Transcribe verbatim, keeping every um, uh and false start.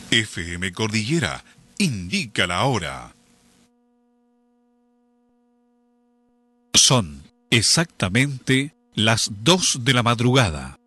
F M Cordillera indica la hora. Son exactamente las dos de la madrugada.